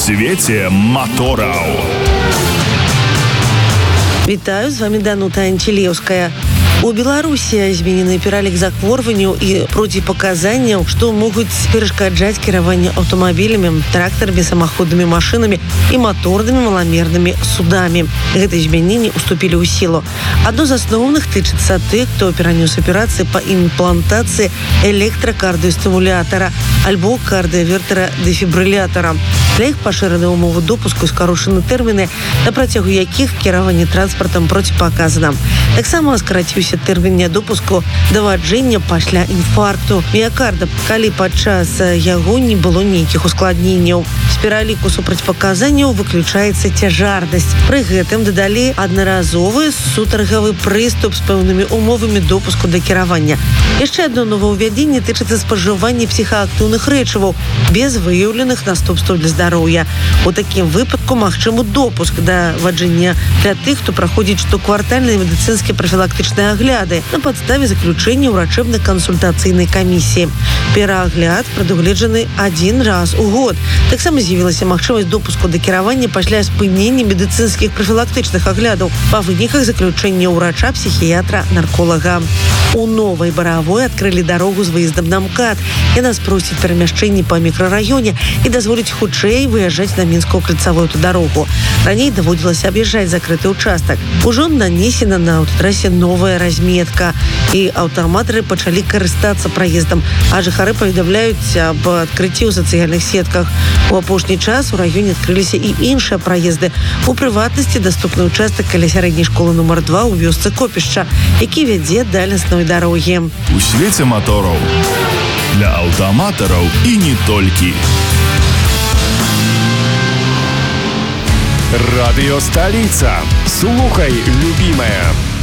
свеце мотораў. Вітаю, з вами Данута Антилеўская. У Беларусі зменены пералік захворванняў і проціпаказанняў, што могуць перашкаджаць кіраванне аўтамабілямі, трактарамі, самаходнымі машынамі і маторнымі маламернымі судамі. Гэтыя змяненні уступілі ў сілу. Адно з асноўных тычыцца тых, хто перанёс аперацыі па імплантацыі электракардыёстымулятара альбо кардыявертара-дэфібрылятара. Для іх пашыраны ўмовы допуску і скарочаны тэрміны, на працягу якіх кіраванне транспартам проціпаказана. Таксама скараціўся тэрмін недопуску даваджэння пасля інфаркту міякарда, калі падчас яго не было нейкіх ускладненняў. З пераліку супрацьпаказанняў выключаецца цяжарнасць. Пры гэтым дадалі аднаразовы сутаргавы прыступ з пэўнымі умовамі допуску да кіравання. Яшчэ адно новаўвядзенне тычыцца спажывання псіхаактыўных рэчываў без выяўленых наступстваў для здароўя. У такім выпадку магчымы допуск да ваджэння для тых, хто праходзіць штоквартальныя медыцынскія прафілактычныя агляды на падставе заключэння ўрачэбна-кансультацыйнай камісіі. Пераагляд прадугледжаны адзін раз у год. Таксама з'явілася магчымасць допуску да кіравання пасля спынення медыцынскіх прафілактычных аглядаў па выніках заключэння ўрача, псіхіятра, нарколага. У Новай Баравой адкрылі дарогу з выездам на МКАД. Яна спросціць перамяшчэнні па мікрараёне і дазволіць хутчэй выязджаць на мінскую кальцавую аўтадарогу. Раней даводзілася аб'язджаць закрыты ўчастак. Ужо нанесена на аўтатрасе новая разметка, і аўтаматары пачалі карыстацца праездам, а жыхары паведамляюць аб адкрыцці ў сацыяльных сетках. У апошні час у раёне адкрыліся і іншыя праезды. У прыватнасці даступны ўчастак каля сярэдняй школы нумар 2 ў вёсцы Копішча, які вядзе да лясной дарогі. У свеце мотораў для аўтаматараў і не толькі. Радио «Столица». Слухай, любимая.